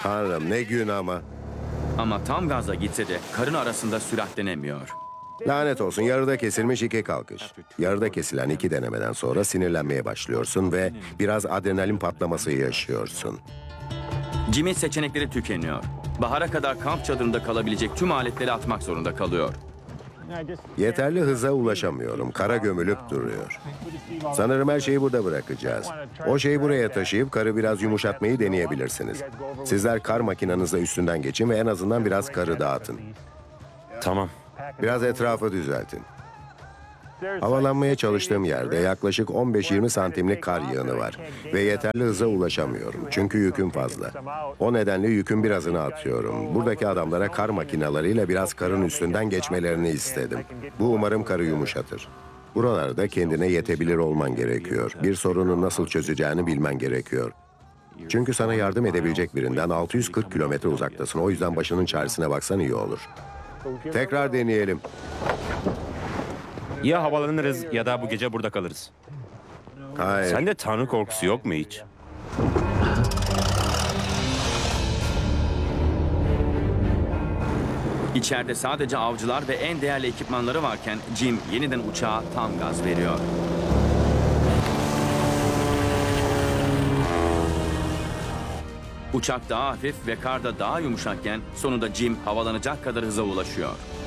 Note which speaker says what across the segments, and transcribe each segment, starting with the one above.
Speaker 1: Tanrım ne gün ama.
Speaker 2: Ama tam gazla gitse de karın arasında süratlenemiyor.
Speaker 1: Lanet olsun, yarıda kesilmiş 2 kalkış. Yarıda kesilen 2 denemeden sonra sinirlenmeye başlıyorsun ve biraz adrenalin patlaması yaşıyorsun.
Speaker 2: Jim'in seçenekleri tükeniyor. Bahara kadar kamp çadırında kalabilecek tüm aletleri atmak zorunda kalıyor.
Speaker 1: Yeterli hıza ulaşamıyorum. Kara gömülüp duruyor. Sanırım her şeyi burada bırakacağız. O şeyi buraya taşıyıp karı biraz yumuşatmayı deneyebilirsiniz. Sizler kar makinenizle üstünden geçin ve en azından biraz karı dağıtın.
Speaker 3: Tamam.
Speaker 1: Biraz etrafı düzeltin. Havalanmaya çalıştığım yerde yaklaşık 15-20 santimlik kar yığını var ve yeterli hıza ulaşamıyorum çünkü yüküm fazla. O nedenle yükün birazını atıyorum. Buradaki adamlara kar makinalarıyla biraz karın üstünden geçmelerini istedim. Bu umarım karı yumuşatır. Buralarda kendine yetebilir olman gerekiyor. Bir sorunu nasıl çözeceğini bilmen gerekiyor. Çünkü sana yardım edebilecek birinden 640 kilometre uzaktasın. O yüzden başının çaresine baksan iyi olur. Tekrar deneyelim.
Speaker 3: Ya havalanırız ya da bu gece burada kalırız.
Speaker 1: Hayır.
Speaker 3: Sende tanrı korkusu yok mu hiç?
Speaker 2: İçeride sadece avcılar ve en değerli ekipmanları varken Jim yeniden uçağa tam gaz veriyor. Uçak daha hafif ve kar da daha yumuşakken sonunda Jim havalanacak kadar hıza ulaşıyor.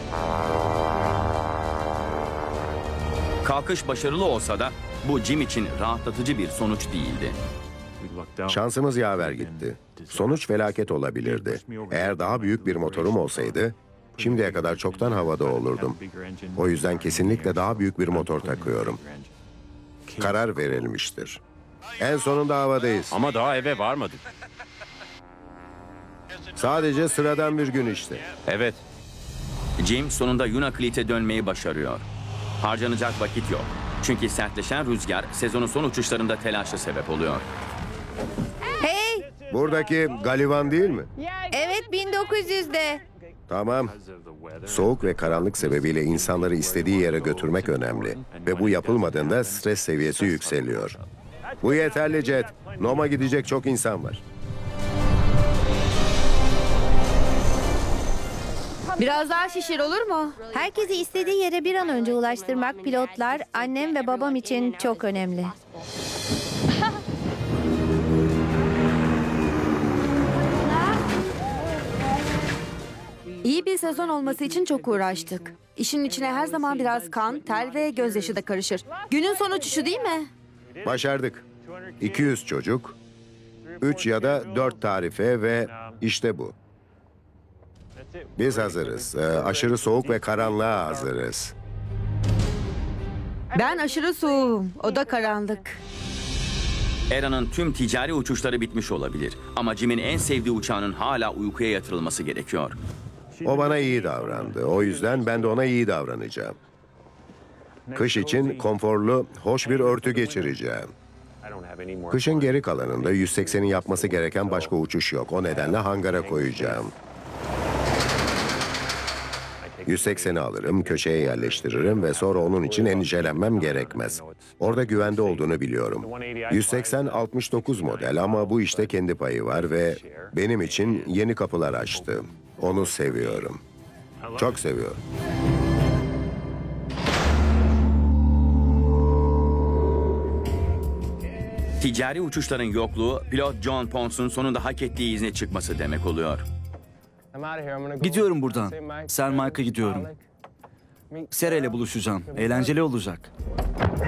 Speaker 2: Kalkış başarılı olsa da bu Jim için rahatlatıcı bir sonuç değildi.
Speaker 1: Şansımız yaver gitti. Sonuç felaket olabilirdi. Eğer daha büyük bir motorum olsaydı, şimdiye kadar çoktan havada olurdum. O yüzden kesinlikle daha büyük bir motor takıyorum. Karar verilmiştir. En sonunda havadayız.
Speaker 3: Ama daha eve varmadık.
Speaker 1: Sadece sıradan bir gün işte.
Speaker 3: Evet.
Speaker 2: Jim sonunda Unalakleet'e dönmeyi başarıyor. Harcanacak vakit yok. Çünkü sertleşen rüzgar sezonun son uçuşlarında telaşa sebep oluyor.
Speaker 4: Hey,
Speaker 1: Buradaki Galivan değil mi?
Speaker 4: evet 1900'de.
Speaker 1: Tamam. Soğuk ve karanlık sebebiyle insanları istediği yere götürmek önemli. Ve bu yapılmadığında stres seviyesi yükseliyor. Bu yeterli Jet. Nom'a gidecek çok insan var.
Speaker 4: Biraz daha şişir olur mu? Herkesi istediği yere bir an önce ulaştırmak pilotlar, annem ve babam için çok önemli.
Speaker 5: İyi bir sezon olması için çok uğraştık. İşin içine her zaman biraz kan, ter ve gözyaşı da karışır. Günün son uçuşu değil mi?
Speaker 1: Başardık. 200 çocuk, 3 ya da 4 tarife ve işte bu. Biz hazırız. Aşırı soğuk ve karanlığa hazırız.
Speaker 5: Ben aşırı soğuğum. O da karanlık.
Speaker 2: Era'nın tüm ticari uçuşları bitmiş olabilir. Ama Jim'in en sevdiği uçağının hala uykuya yatırılması gerekiyor.
Speaker 1: O bana iyi davrandı. O yüzden ben de ona iyi davranacağım. Kış için konforlu, hoş bir örtü geçireceğim. Kışın geri kalanında 180'in yapması gereken başka uçuş yok. O nedenle hangara koyacağım. 180'i alırım, köşeye yerleştiririm ve sonra onun için endişelenmem gerekmez. Orada güvende olduğunu biliyorum. 180 69 model ama bu işte kendi payı var ve benim için yeni kapılar açtı. Onu seviyorum. Çok seviyorum.
Speaker 2: Ticari uçuşların yokluğu, pilot John Ponce'un sonunda hak ettiği izne çıkması demek oluyor.
Speaker 6: Gidiyorum buradan. Selmak'a gidiyorum. Sera ile buluşacağım. Eğlenceli olacak.